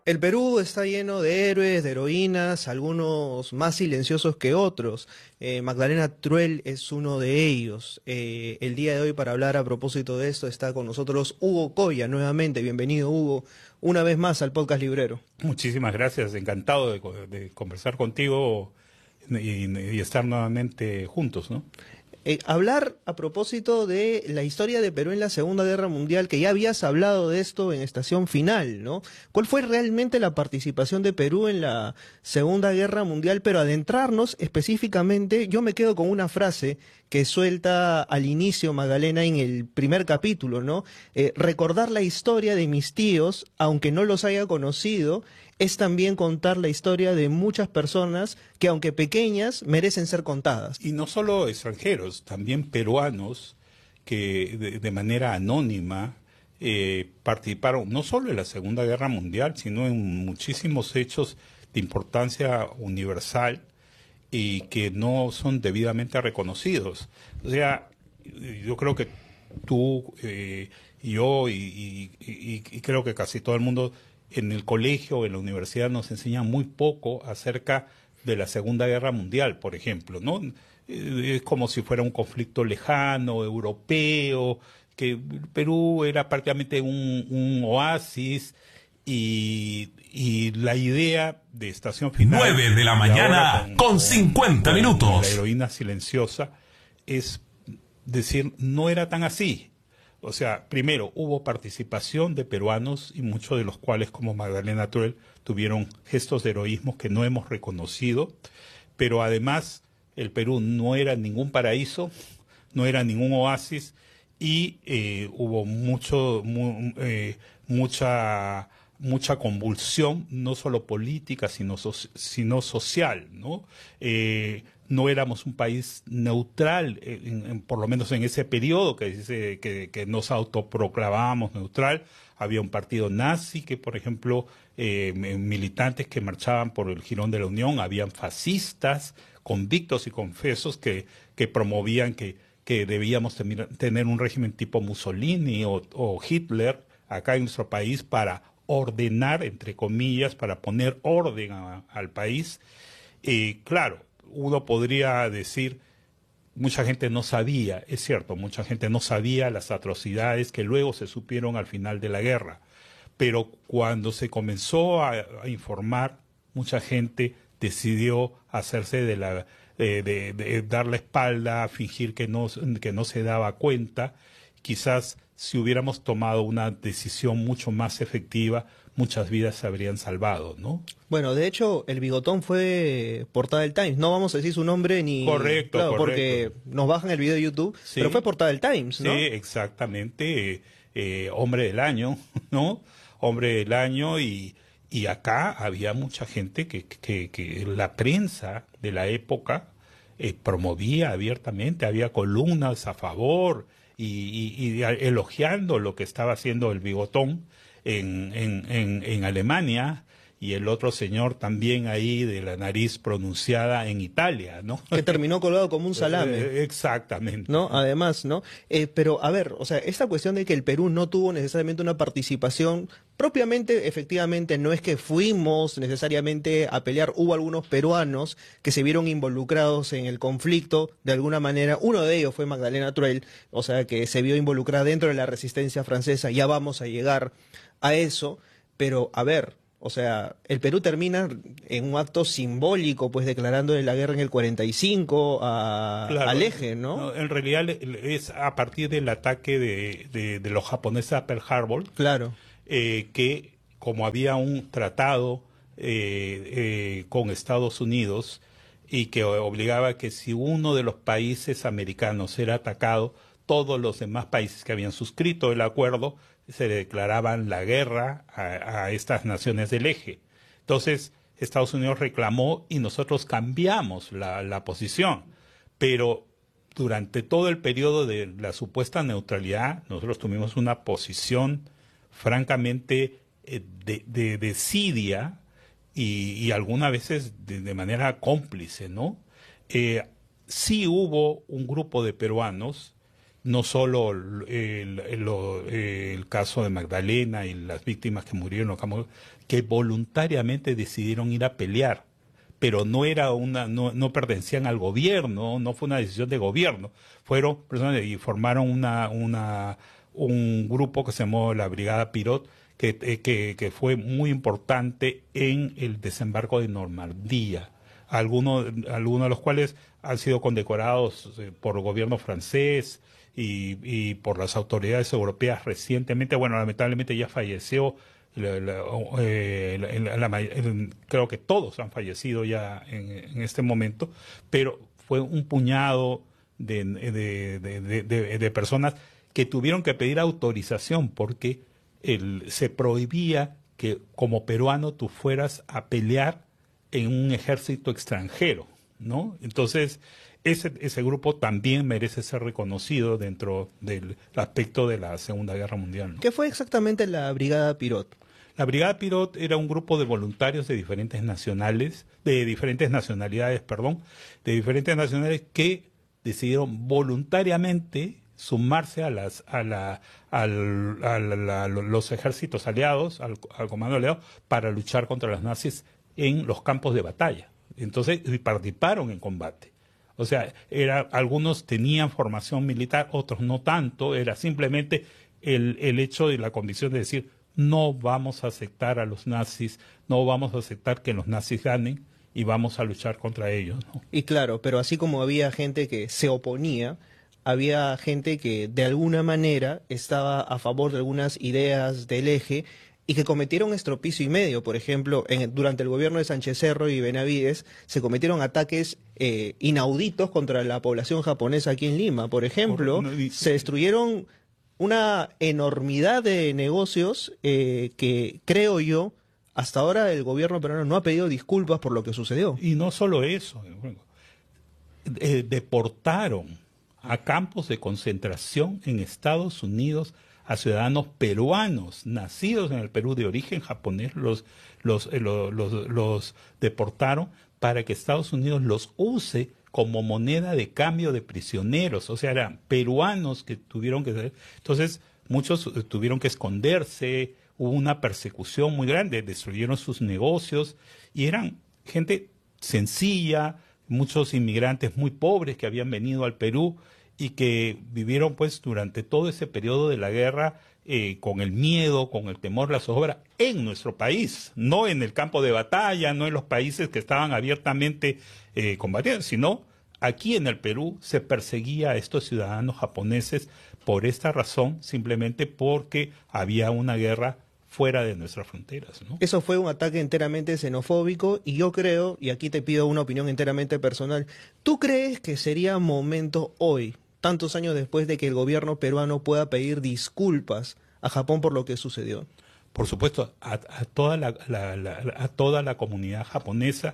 El Perú está lleno de héroes, de heroínas, algunos más silenciosos que otros. Magdalena Truell es uno de ellos. El día de hoy, para hablar a propósito de esto, está con nosotros Hugo Coya, nuevamente. Bienvenido, Hugo, una vez más al Podcast Librero. Muchísimas gracias, encantado de conversar contigo y estar nuevamente juntos, ¿no? Hablar a propósito de la historia de Perú en la Segunda Guerra Mundial, que ya habías hablado de esto en Estación Final, ¿no? ¿Cuál fue realmente la participación de Perú en la Segunda Guerra Mundial? Pero adentrarnos específicamente, yo me quedo con una frase que suelta al inicio Magdalena en el primer capítulo, ¿no? Recordar la historia de mis tíos, aunque no los haya conocido, es también contar la historia de muchas personas que, aunque pequeñas, merecen ser contadas. Y no solo extranjeros, también peruanos que de manera anónima participaron no solo en la Segunda Guerra Mundial, sino en muchísimos hechos de importancia universal y que no son debidamente reconocidos. O sea, yo creo que tú, yo y creo que casi todo el mundo en el colegio, en la universidad, nos enseñan muy poco acerca de la Segunda Guerra Mundial, por ejemplo, ¿no? Es como si fuera un conflicto lejano, europeo, que Perú era prácticamente un oasis y la idea de Estación Final... 9 de la mañana con 50 minutos. La heroína silenciosa es decir, no era tan así. O sea, primero, hubo participación de peruanos y muchos de los cuales, como Magdalena Truell, tuvieron gestos de heroísmo que no hemos reconocido, pero además el Perú no era ningún paraíso, no era ningún oasis y hubo mucha convulsión, no solo política, sino social, ¿no? No éramos un país neutral, por lo menos en ese periodo que dice que nos autoproclamábamos neutral. Había un partido nazi que, por ejemplo, militantes que marchaban por el Jirón de la Unión, habían fascistas convictos y confesos que promovían que debíamos tener un régimen tipo Mussolini o Hitler acá en nuestro país para ordenar, entre comillas, para poner orden al país. Claro, uno podría decir, mucha gente no sabía, es cierto, mucha gente no sabía las atrocidades que luego se supieron al final de la guerra, pero cuando se comenzó a informar, mucha gente decidió hacerse de dar la espalda, fingir que no se daba cuenta. Quizás si hubiéramos tomado una decisión mucho más efectiva, muchas vidas se habrían salvado, ¿no? Bueno, de hecho, el Bigotón fue portada del Times. No vamos a decir su nombre ni... Correcto, claro, correcto. porque nos bajan el video de YouTube, Sí, pero fue portada del Times, ¿no? Sí, exactamente. Hombre del año, ¿no? Hombre del año y acá había mucha gente que la prensa de la época promovía abiertamente, había columnas a favor y elogiando lo que estaba haciendo el Bigotón en Alemania y el otro señor también ahí de la nariz pronunciada en Italia, ¿no? Que terminó colgado como un salame. Exactamente. ¿No? Además, ¿no? Pero, a ver, o sea, esta cuestión de que el Perú no tuvo necesariamente una participación, propiamente, efectivamente, no es que fuimos necesariamente a pelear. Hubo algunos peruanos que se vieron involucrados en el conflicto, de alguna manera. Uno de ellos fue Magdalena Truell, o sea, que se vio involucrada dentro de la resistencia francesa. Ya vamos a llegar a eso, pero, a ver, o sea, el Perú termina en un acto simbólico, pues declarándole la guerra en el 45 claro, al eje, ¿no? No, en realidad es a partir del ataque de los japoneses a Pearl Harbor, Claro. Que como había un tratado con Estados Unidos y que obligaba que si uno de los países americanos era atacado, todos los demás países que habían suscrito el acuerdo se declaraban la guerra a estas naciones del eje. Entonces, Estados Unidos reclamó y nosotros cambiamos la posición. Pero durante todo el periodo de la supuesta neutralidad, nosotros tuvimos una posición francamente de desidia y algunas veces de manera cómplice, ¿no? Sí hubo un grupo de peruanos no solo el caso de Magdalena y las víctimas que murieron en los campos, que voluntariamente decidieron ir a pelear, pero no pertenecían al gobierno, no fue una decisión de gobierno, fueron personas y formaron un grupo que se llamó la Brigada Pirot, que fue muy importante en el desembarco de Normandía, algunos de los cuales han sido condecorados por el gobierno francés y por las autoridades europeas recientemente. Bueno, lamentablemente ya falleció, creo que todos han fallecido ya en este momento, pero fue un puñado de personas que tuvieron que pedir autorización porque se prohibía que como peruano tú fueras a pelear en un ejército extranjero, ¿no? Entonces, ese grupo también merece ser reconocido dentro del aspecto de la Segunda Guerra Mundial, ¿no? ¿Qué fue exactamente la Brigada Pirot? La Brigada Pirot era un grupo de voluntarios de diferentes nacionalidades, que decidieron voluntariamente sumarse a los ejércitos aliados, al comando aliado, para luchar contra los nazis en los campos de batalla. Entonces, participaron en combate. O sea, algunos tenían formación militar, otros no tanto. Era simplemente el hecho de la convicción de decir, no vamos a aceptar a los nazis, no vamos a aceptar que los nazis ganen y vamos a luchar contra ellos, ¿no? Y claro, pero así como había gente que se oponía, había gente que de alguna manera estaba a favor de algunas ideas del eje y que cometieron estropicio y medio. Por ejemplo, durante el gobierno de Sánchez Cerro y Benavides se cometieron ataques inauditos contra la población japonesa aquí en Lima. Por ejemplo, se destruyeron una enormidad de negocios que, creo yo, hasta ahora el gobierno peruano no ha pedido disculpas por lo que sucedió. Y no solo eso, deportaron a campos de concentración en Estados Unidos a ciudadanos peruanos nacidos en el Perú de origen japonés, los deportaron para que Estados Unidos los use como moneda de cambio de prisioneros. O sea, eran peruanos que tuvieron que... Entonces, muchos tuvieron que esconderse, hubo una persecución muy grande, destruyeron sus negocios y eran gente sencilla, muchos inmigrantes muy pobres que habían venido al Perú y que vivieron pues durante todo ese periodo de la guerra con el miedo, con el temor, la zozobra en nuestro país, no en el campo de batalla, no en los países que estaban abiertamente combatiendo, sino aquí en el Perú se perseguía a estos ciudadanos japoneses por esta razón, simplemente porque había una guerra fuera de nuestras fronteras, ¿no? Eso fue un ataque enteramente xenofóbico y yo creo, y aquí te pido una opinión enteramente personal, ¿tú crees que sería momento hoy, tantos años después de que el gobierno peruano pueda pedir disculpas a Japón por lo que sucedió? Por supuesto, a toda la comunidad japonesa,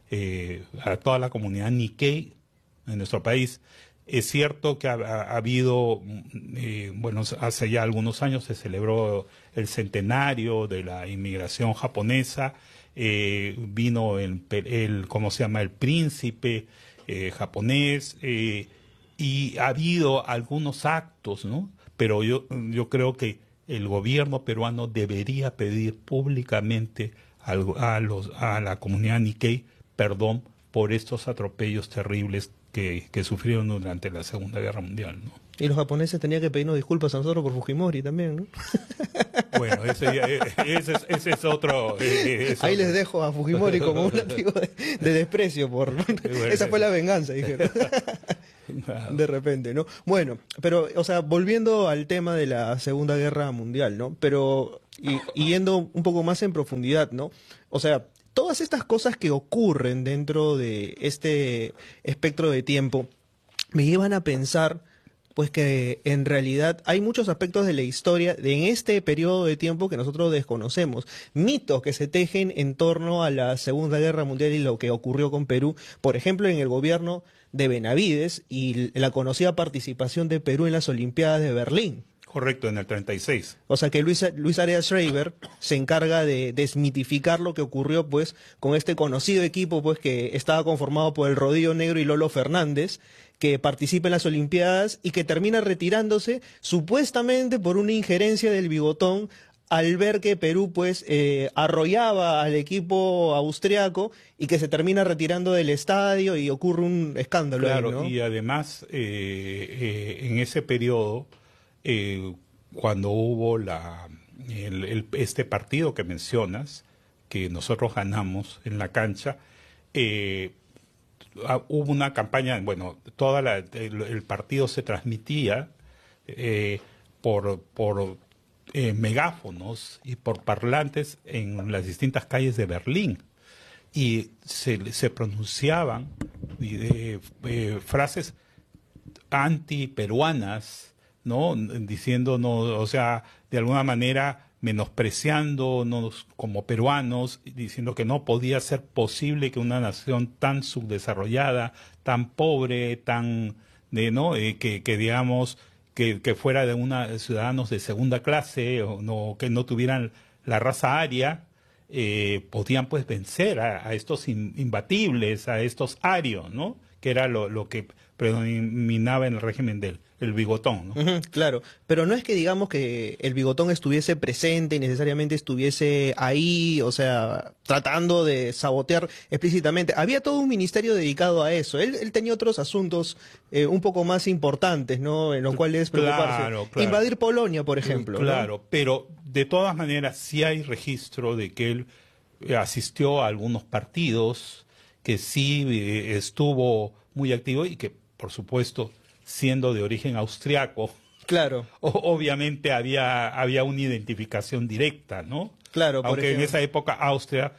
a toda la comunidad Nikkei en nuestro país. Es cierto que ha habido, bueno, hace ya algunos años se celebró el centenario de la inmigración japonesa, vino ¿cómo se llama?, el príncipe japonés, y ha habido algunos actos, ¿no? Pero yo creo que el gobierno peruano debería pedir públicamente a la comunidad Nikkei perdón por estos atropellos terribles que sufrieron durante la Segunda Guerra Mundial, ¿no? Y los japoneses tenían que pedirnos disculpas a nosotros por Fujimori también, ¿no? Bueno, ese es otro... Ahí les dejo a Fujimori como un motivo de desprecio. Bueno, esa fue la venganza, dijeron. De repente, ¿no? Bueno, pero, o sea, volviendo al tema de la Segunda Guerra Mundial, ¿no? Pero, y yendo un poco más en profundidad, ¿no? O sea, todas estas cosas que ocurren dentro de este espectro de tiempo me llevan a pensar pues que en realidad hay muchos aspectos de la historia en este periodo de tiempo que nosotros desconocemos, mitos que se tejen en torno a la Segunda Guerra Mundial y lo que ocurrió con Perú, por ejemplo en el gobierno de Benavides y la conocida participación de Perú en las Olimpiadas de Berlín. Correcto, en el 36. O sea que Luis Arias Schreiber se encarga de desmitificar lo que ocurrió pues con este conocido equipo pues que estaba conformado por el Rodillo Negro y Lolo Fernández, que participa en las Olimpiadas y que termina retirándose supuestamente por una injerencia del Bigotón al ver que Perú pues arrollaba al equipo austriaco y que se termina retirando del estadio y ocurre un escándalo. Claro, ahí, ¿no? y además en ese periodo, cuando hubo este partido que mencionas, que nosotros ganamos en la cancha, hubo una campaña, bueno, el partido se transmitía por megáfonos y por parlantes en las distintas calles de Berlín, y se pronunciaban frases antiperuanas, ¿no? Diciéndonos, o sea, de alguna manera menospreciándonos como peruanos, diciendo que no podía ser posible que una nación tan subdesarrollada, tan pobre, que digamos que fuera de ciudadanos de segunda clase, o no, que no tuvieran la raza aria, podían pues vencer a estos imbatibles, a estos arios, ¿no? Que era lo que predominaba en el régimen del Bigotón, ¿no? Claro, pero no es que digamos que el Bigotón estuviese presente y necesariamente estuviese ahí, o sea, tratando de sabotear explícitamente. Había todo un ministerio dedicado a eso. Él tenía otros asuntos un poco más importantes, ¿no? En los cuales preocuparse. Claro. Invadir Polonia, por ejemplo. Claro, ¿no? pero de todas maneras sí hay registro de que él asistió a algunos partidos, que sí estuvo muy activo y que, por supuesto, siendo de origen austriaco, Claro. Obviamente había una identificación directa, ¿no? Claro, por aunque ejemplo. en esa época Austria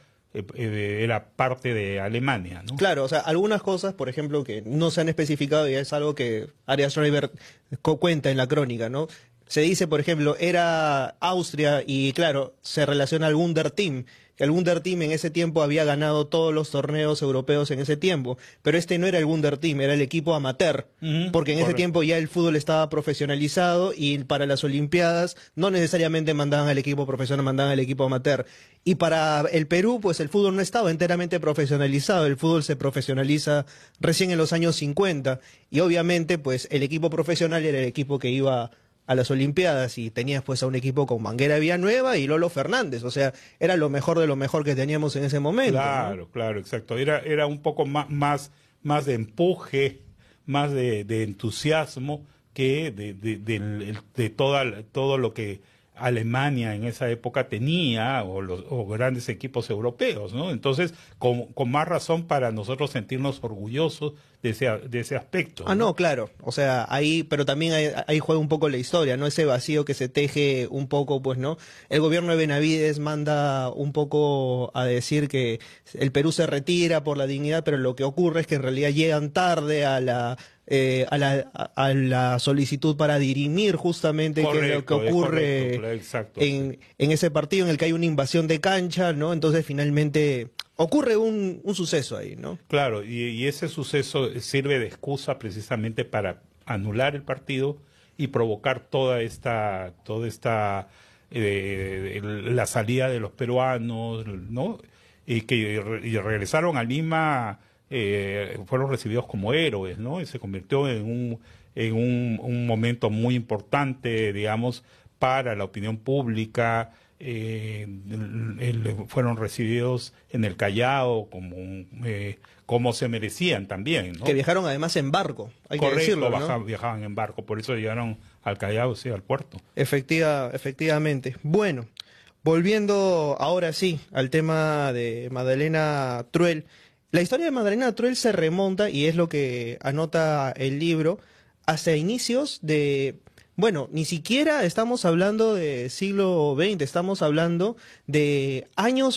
era parte de Alemania, ¿no? Claro, o sea, algunas cosas, por ejemplo, que no se han especificado y es algo que Arias Schreiber cuenta en la crónica, ¿no? Se dice, por ejemplo, era Austria y, claro, se relaciona al Wunderteam. El Wunderteam en ese tiempo había ganado todos los torneos europeos en ese tiempo, pero este no era el Wunderteam, era el equipo amateur, porque en ese tiempo ya el fútbol estaba profesionalizado y para las Olimpiadas no necesariamente mandaban al equipo profesional, mandaban al equipo amateur. Y para el Perú, pues el fútbol no estaba enteramente profesionalizado, el fútbol se profesionaliza recién en los años 50 y obviamente pues el equipo profesional era el equipo que iba a las Olimpiadas y tenías pues a un equipo con Manguera Villanueva y Lolo Fernández, o sea, era lo mejor de lo mejor que teníamos en ese momento. Claro, ¿no? claro, exacto. Era un poco más de empuje, más de entusiasmo que de todo lo que Alemania en esa época tenía, o grandes equipos europeos, ¿no? Entonces, con más razón para nosotros sentirnos orgullosos de ese aspecto. No, claro, o sea, ahí, pero también ahí juega un poco la historia, ¿no? Ese vacío que se teje un poco, pues, ¿no? El gobierno de Benavides manda un poco a decir que el Perú se retira por la dignidad, pero lo que ocurre es que en realidad llegan tarde a la solicitud para dirimir justamente qué es lo que ocurre en ese partido en el que hay una invasión de cancha, ¿no? Entonces finalmente ocurre un suceso ahí, ¿no? Claro, y ese suceso sirve de excusa precisamente para anular el partido y provocar toda esta la salida de los peruanos, ¿no? Y regresaron a Lima, fueron recibidos como héroes, ¿no? Y se convirtió en un momento muy importante, digamos, para la opinión pública. Fueron recibidos en el Callao como se merecían también, ¿no? Que viajaron además en barco, hay Correcto, que decirlo, ¿no? viajaban en barco, por eso llegaron al Callao, sí, al puerto. Efectivamente. Bueno, volviendo ahora sí al tema de Madalena Truel. La historia de Madalena Truel se remonta, y es lo que anota el libro, hasta inicios de... Bueno, ni siquiera estamos hablando de siglo XX, estamos hablando de años